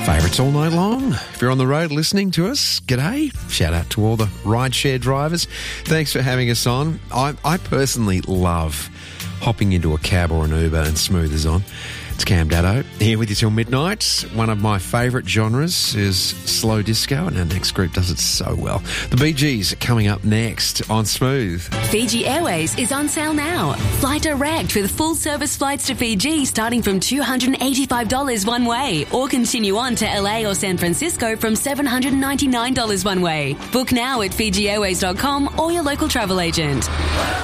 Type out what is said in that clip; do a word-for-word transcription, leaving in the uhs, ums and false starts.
Favourites all night long. If you're on the road listening to us, g'day. Shout out to all the rideshare drivers. Thanks for having us on. I, I personally love hopping into a cab or an Uber and Smooth is on. It's Cam Daddo here with you till midnight. One of my favourite genres is slow disco, and our next group does it so well. The Bee Gees are coming up next on Smooth. Fiji Airways is on sale now. Fly direct with full service flights to Fiji starting from two hundred eighty-five dollars one way, or continue on to L A or San Francisco from seven hundred ninety-nine dollars one way. Book now at fiji airways dot com or your local travel agent.